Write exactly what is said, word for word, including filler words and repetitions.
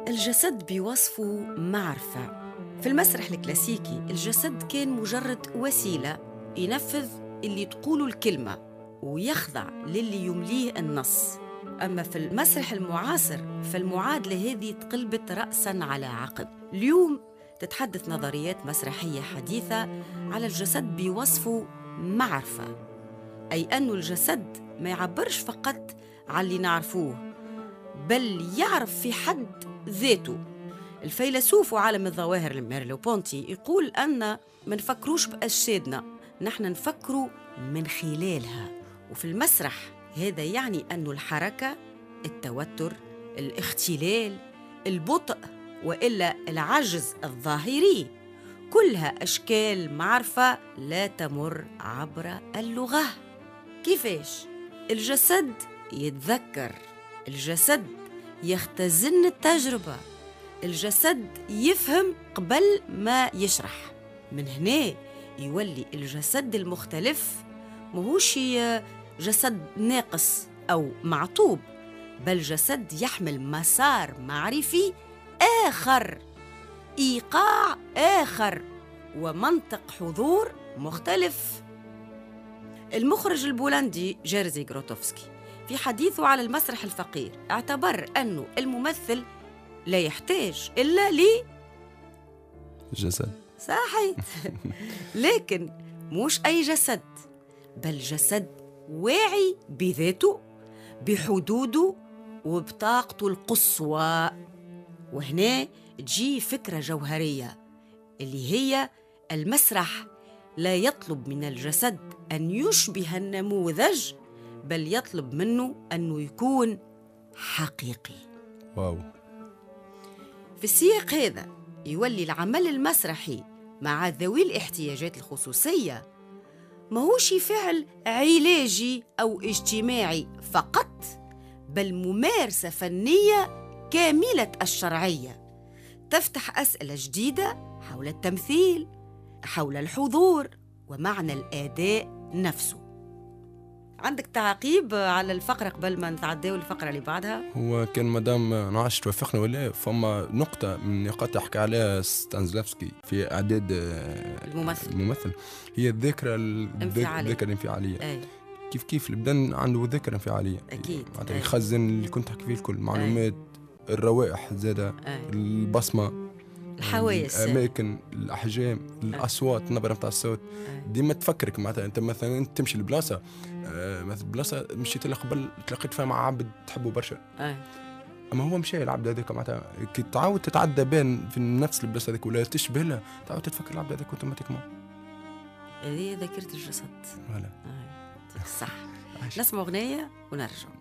الجسد بوصفه معرفة. في المسرح الكلاسيكي الجسد كان مجرد وسيلة ينفذ اللي تقوله الكلمة ويخضع للي يمليه النص. أما في المسرح المعاصر فالمعادلة هذه تقلبت رأساً على عقب. اليوم تتحدث نظريات مسرحية حديثة على الجسد بوصفه معرفة، أي أن الجسد ما يعبرش فقط عن اللي نعرفوه بل يعرف في حد ذاته. الفيلسوف وعالم الظواهر ميرلو بونتي يقول أن ما نفكروش بأجسادنا، نحن نفكروا من خلالها. وفي المسرح هذا يعني أن الحركة، التوتر، الاختلال، البطء وإلا العجز الظاهري كلها أشكال معرفة لا تمر عبر اللغة. كيفاش؟ الجسد يتذكر، الجسد يختزن التجربة، الجسد يفهم قبل ما يشرح. من هنا يولي الجسد المختلف مهوش جسد ناقص أو معطوب، بل جسد يحمل مسار معرفي آخر، إيقاع آخر، ومنطق حضور مختلف. المخرج البولندي جيرزي غروتوفسكي في حديثه على المسرح الفقير اعتبر أنه الممثل لا يحتاج إلا لي جسد. صحيح. لكن مش أي جسد، بل جسد واعي بذاته، بحدوده وبطاقته القصوى. وهنا تجي فكرة جوهرية اللي هي المسرح لا يطلب من الجسد أن يشبه النموذج، بل يطلب منه أنه يكون حقيقي. واو. في السياق هذا يولي العمل المسرحي مع ذوي الاحتياجات الخصوصية ماهوش فعل علاجي أو اجتماعي فقط، بل ممارسة فنية كاملة الشرعية تفتح أسئلة جديدة حول التمثيل، حول الحضور ومعنى الأداء نفسه. عندك تعقيب على الفقرة قبل ما نتعداو الفقرة اللي بعدها؟ هو كان مدام نعرفش توافقنا ولا فما نقطة من نقاط يحكي عليها ستانزلافسكي في إعداد الممثل الممثل هي الذاكرة الذاكرة الانفعالية. أي. كيف كيف البدن عنده ذاكرة انفعالية أكيد، معناتها يخزن اللي كنت تحكي فيه الكل، معلومات، أي. الروائح زادة، أي. البصمة، الحواس، الأماكن، الأحجام، الأصوات، النبرة متاع الصوت، ديما تفكرك. معناتها أنت مثلا أنت تمشي لبلاصة آه مثلا بلاصة مشيت لها قبل تلاقيت فيها مع عبد تحبه برشا، أي. أما هو مشى العبد هذاك معناتها كي تعاود تتعدى بين في نفس البلاصة هذيك ولا تشبه لها تعاود تتفكر العبد هذاك أوتوماتيكمون. هذه ذاكرة الجسد. فوالا. صح. نسمع أغنية ونرجع.